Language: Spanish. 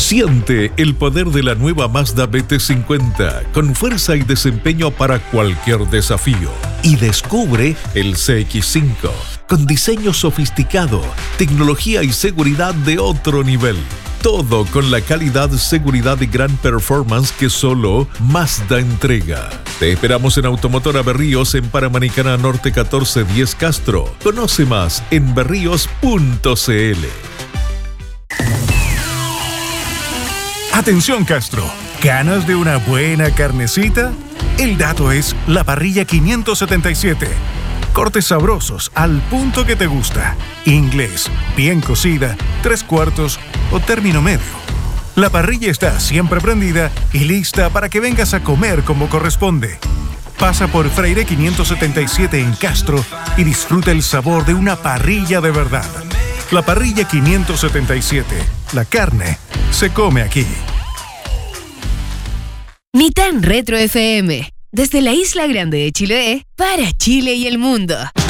Siente el poder de la nueva Mazda BT50 con fuerza y desempeño para cualquier desafío. Y descubre el CX-5 con diseño sofisticado, tecnología y seguridad de otro nivel. Todo con la calidad, seguridad y gran performance que solo Mazda entrega. Te esperamos en Automotora Berríos en Panamericana Norte 1410 Castro. Conoce más en berríos.cl. Atención Castro, ¿ganas de una buena carnecita? El dato es la parrilla 577. Cortes sabrosos al punto que te gusta. Inglés, bien cocida, 3/4 o término medio. La parrilla está siempre prendida y lista para que vengas a comer como corresponde. Pasa por Freire 577 en Castro y disfruta el sabor de una parrilla de verdad. La parrilla 577. La carne se come aquí. Ni tan Retro FM. Desde la Isla Grande de Chiloé para Chile y el mundo.